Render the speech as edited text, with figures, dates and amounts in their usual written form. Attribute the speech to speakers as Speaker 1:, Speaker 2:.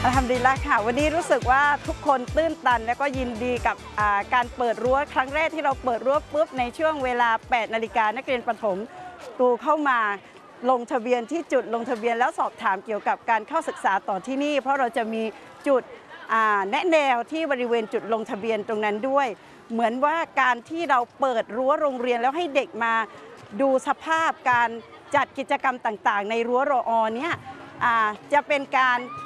Speaker 1: อัลฮัมดุลิลละห์ค่ะวันนี้รู้สึกว่าทุกคนตื้นตันและก็ยินดีกับการเปิดรั้วครั้งแรกที่เราเปิดรั้วปุ๊บในช่วงเวลา 8 นาฬิกานักเรียนประถมตูเข้ามาลงทะเบียนที่จุดลงทะเบียนแล้วสอบถามเกี่ยวกับการเข้าศึกษาต่อที่นี่เพราะเราจะมีจุดแนะแนวที่บริเวณจุดลงทะเบียนตรงนั้นด้วยเหมือนว่าการที่เราเปิดรั้วโรงเรียนแล้วให้เด็กมาดูสภาพการจัดกิจกรรมต่างๆในรั้วรอเนี่ยจะเป็นการ